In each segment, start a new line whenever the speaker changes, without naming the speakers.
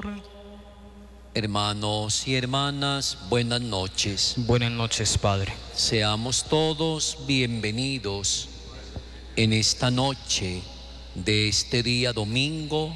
Señor.
Hermanos y hermanas, buenas noches.
Buenas noches, Padre.
Seamos todos bienvenidos en esta noche de este día domingo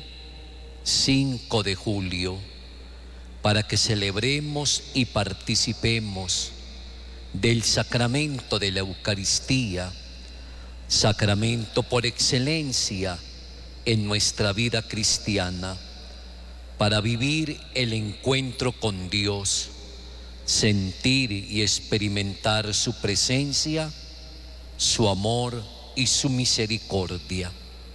5 de julio para que celebremos y participemos del sacramento de la Eucaristía, sacramento por excelencia en nuestra vida cristiana, para vivir el encuentro con Dios, sentir y experimentar su presencia, su amor y su misericordia.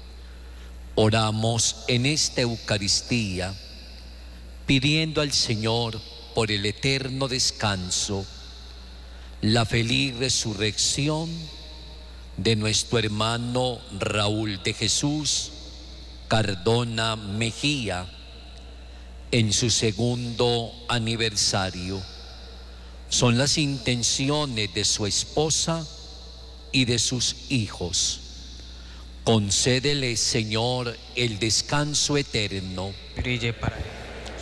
Oramos en esta Eucaristía pidiendo al Señor por el eterno descanso, la feliz resurrección de nuestro hermano Raúl de Jesús Cardona Mejía en su segundo aniversario. Son las intenciones de su esposa y de sus hijos. Concédele, Señor, el descanso eterno.
Brille para él.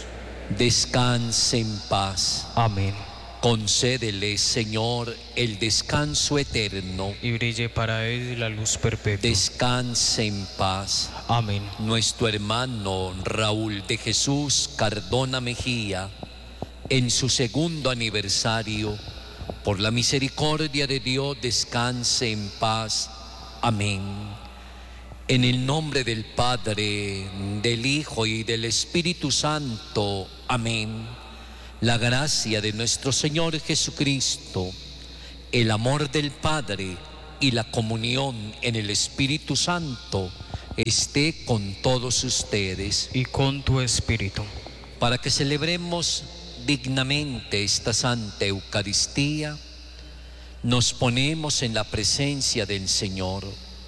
Descanse en paz.
Amén.
Concédele, Señor, el descanso eterno.
Y brille para él la luz perpetua.
Descanse en paz.
Amén.
Nuestro hermano Raúl de Jesús Cardona Mejía, en su segundo aniversario, por la misericordia de Dios, descanse en paz. Amén. En el nombre del Padre, del Hijo y del Espíritu Santo. Amén. La gracia de nuestro Señor Jesucristo, el amor del Padre y la comunión en el Espíritu Santo esté con todos ustedes.
Y con tu espíritu.
Para que celebremos dignamente esta Santa Eucaristía, nos ponemos en la presencia del Señor.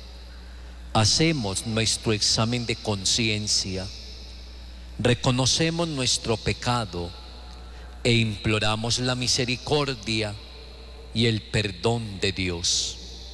Hacemos nuestro examen de conciencia, reconocemos nuestro pecado e imploramos la misericordia y el perdón de Dios.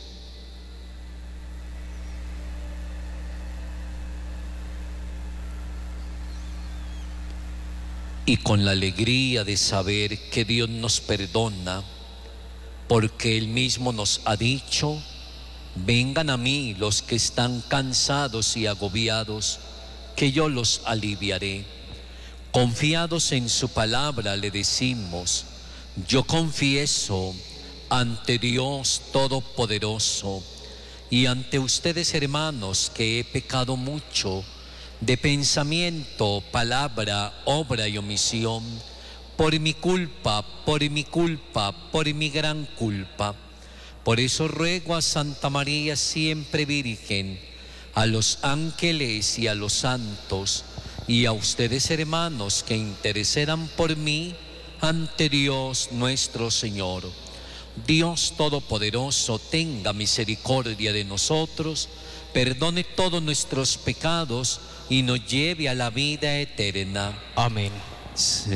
Y con la alegría de saber que Dios nos perdona, porque Él mismo nos ha dicho: vengan a mí los que están cansados y agobiados, que yo los aliviaré. Confiados en su palabra le decimos: yo confieso ante Dios Todopoderoso y ante ustedes, hermanos, que he pecado mucho de pensamiento, palabra, obra y omisión, por mi culpa, por mi gran culpa. Por eso ruego a Santa María siempre Virgen, a los ángeles y a los santos, y a ustedes, hermanos, que intercedan por mí ante Dios nuestro Señor. Dios Todopoderoso tenga misericordia de nosotros, perdone todos nuestros pecados y nos lleve a la vida eterna.
Amén.